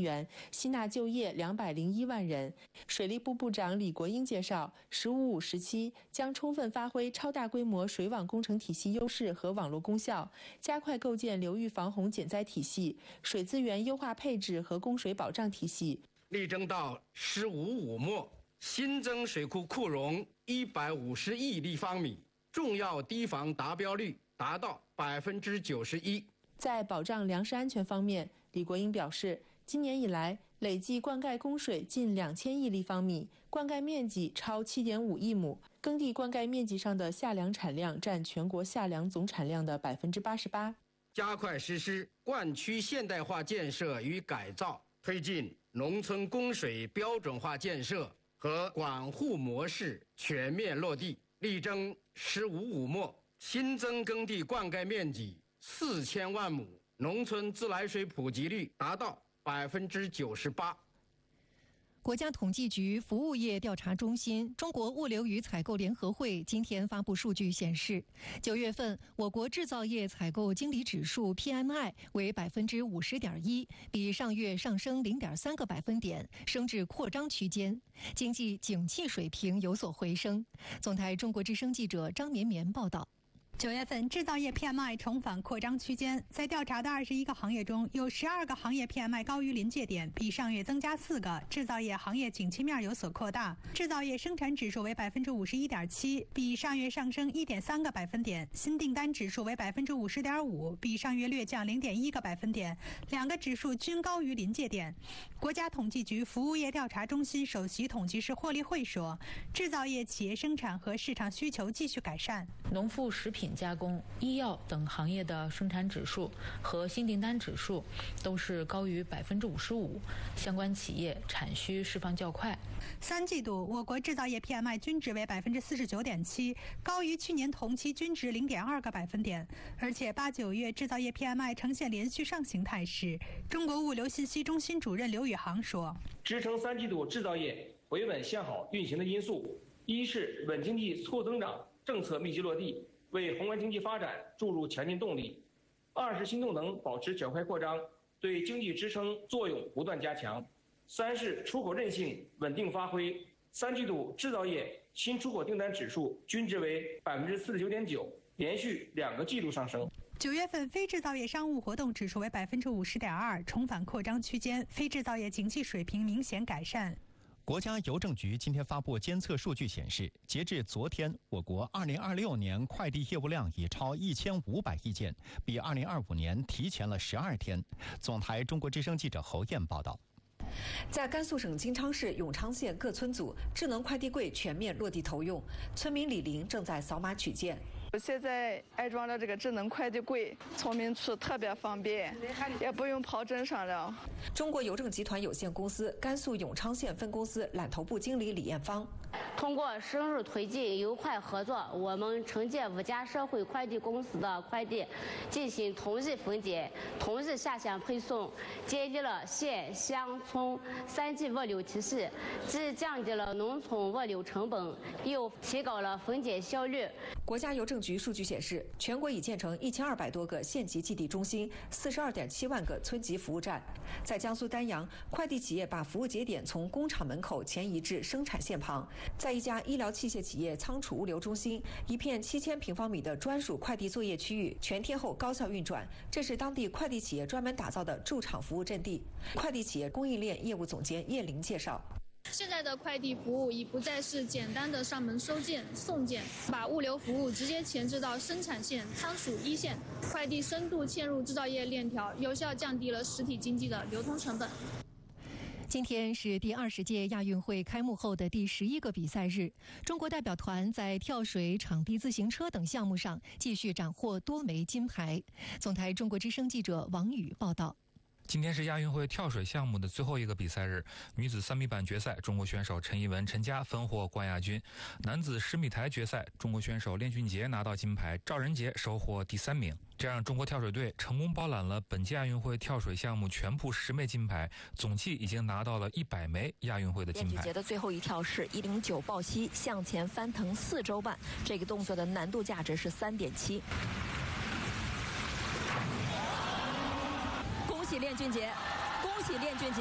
元，吸纳就业201万人。水利部部长李国英介绍，“15-5”时期将充分发挥超大规模水网工程体系优势和网络功效，加快构建流域防洪减灾体系、水资源优化配置和供水保障体系。 力争到“15-5”末，新增水库库容150亿立方米，重要堤防达标率达到91%。 在保障粮食安全方面，李国英表示，今年以来累计灌溉供水近2000亿立方米，灌溉面积超7.5亿亩，耕地灌溉面积上的夏粮产量占全国夏粮总产量的88%。 加快实施灌区现代化建设与改造，推进农村供水标准化建设和管护模式全面落地，力争“15-5”末新增耕地灌溉面积4000万亩，农村自来水普及率达到98%。 国家统计局服务业调查中心、中国物流与采购联合会今天发布数据显示，9月份我国制造业采购经理指数 PMI 为50.1%，比上月上升0.3个百分点，升至扩张区间，经济景气水平有所回升。总台中国之声记者张绵绵报道。 9月份制造业 PMI 重返扩张区间，在调查的21个行业中，有12个行业 PMI 高于临界点，比上月增加4个。制造业行业景气面有所扩大，制造业生产指数为51.7%，比上月上升1.3个百分点；新订单指数为50.5%，比上月略降0.1个百分点，两个指数均高于临界点。国家统计局服务业调查中心首席统计师霍立慧说，制造业企业生产和市场需求继续改善， 农副食品加工、医药等行业的生产指数和新订单指数都是高于55%，相关企业产需释放较快。 3季度我国制造业 PMI 均值为49.7%，高于去年同期均值0.2个百分点，而且8、9月制造业 PMI 呈现连续上行态势。中国物流信息中心主任刘宇航说， 支撑3季度制造业回稳向好运行的因素，一是稳经济促增长政策密集落地，为宏观经济发展注入强劲动力；二是新动能保持较快扩张，对经济支撑作用不断加强；三是出口韧性稳定发挥。3季度制造业新出口订单指数均值为49.9%，连续2个季度上升。 9月份非制造业商务活动指数为50.2%，重返扩张区间，非制造业景气水平明显改善。 国家邮政局今天发布监测数据显示，截至昨天，我国2026年快递业务量已超1500亿件，比2025年提前了12天。总台中国之声记者侯燕报道。 在甘肃省金昌市永昌县各村组，智能快递柜全面落地投用，村民李玲正在扫码取件。 现在安装了这个智能快递柜，村民处特别方便，也不用跑镇上了。 中国邮政集团有限公司甘肃永昌县分公司揽头部经理李艳芳， 通过深入推进邮快合作，我们承接5家社会快递公司的快递，进行同日分拣、同日下乡配送，建立了县乡村3级物流体系，既降低了农村物流成本，又提高了分拣效率。 国家邮政局数据显示，全国已建成1200多个县级寄递中心，42.7万个村级服务站。在江苏丹阳，快递企业把服务节点从工厂门口前移至生产线旁。在一家医疗器械企业仓储物流中心，一片7000平方米的专属快递作业区域全天候高效运转，这是当地快递企业专门打造的驻场服务阵地。快递企业供应链业务总监叶玲介绍， 现在的快递服务已不再是简单的上门收件、送件，把物流服务直接前置到生产线、仓储一线，快递深度嵌入制造业链条，有效降低了实体经济的流通成本。 今天是第20届亚运会开幕后的第11个比赛日，中国代表团在跳水、场地自行车等项目上继续斩获多枚金牌。总台中国之声记者王宇报道。 今天是亚运会跳水项目的最后一个比赛日，女子3米板决赛，中国选手陈怡文、陈佳分获冠亚军；男子10米台决赛，中国选手练俊杰拿到金牌，赵仁杰收获第3名。这样，中国跳水队成功包揽了本届亚运会跳水项目全部10枚金牌，总计已经拿到了100枚亚运会的金牌。 练俊杰的最后一跳是109抱膝向前翻腾4周半，这个动作的难度价值是3.7。恭喜练俊杰，恭喜练俊杰！